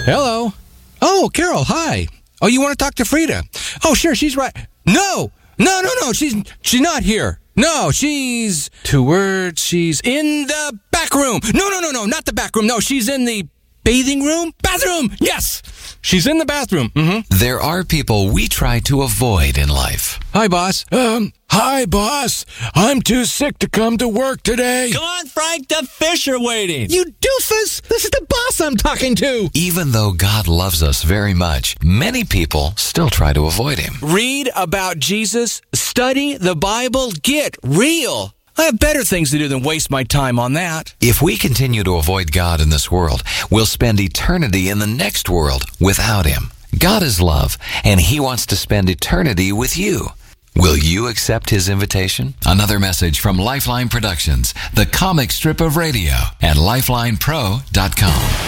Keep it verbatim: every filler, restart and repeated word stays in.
Hello. Oh, Carol, hi. Oh, you want to talk to Frida? Oh, sure, she's right. No, no, no, no, she's she's not here. No, she's, two words, she's in the back room. No, no, no, no, not the back room. No, she's in the bathing room? Bathroom, yes. She's in the bathroom. Mm-hmm. There are people we try to avoid in life. Hi, boss. Um, hi, boss. I'm too sick to come to work today. Come on, Frank, the fish are waiting. You doofus! This is the boss I'm talking to. Even though God loves us very much, many people still try to avoid him. Read about Jesus, study the Bible, get real. I have better things to do than waste my time on that. If we continue to avoid God in this world, we'll spend eternity in the next world without him. God is love, and he wants to spend eternity with you. Will you accept his invitation? Another message from Lifeline Productions, the comic strip of radio, at lifeline pro dot com.